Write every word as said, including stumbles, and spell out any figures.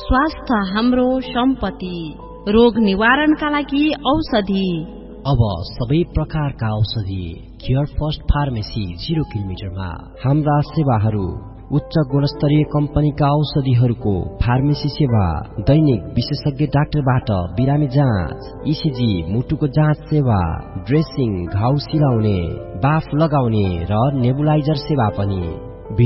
स्वास्थ्य हाम्रो सम्पत्ति, रोग निवारणका लागि औषधि। अब सबै प्रकारका औषधि केयर फर्स्ट फार्मेसी जिरो किलोमिटरमा। हाम्रा सेवाहरू उच्च गुणस्तरीय कम्पनीका औषधिहरूको फार्मेसी सेवा, दैनिक विशेषज्ञ डाक्टरबाट बिरामी जाँच, इसिजी, मुटुको जाँच सेवा, ड्रेसिङ, घाउ सिलाउने, बाफ लगाउने र नेबुलाइजर सेवा पनि।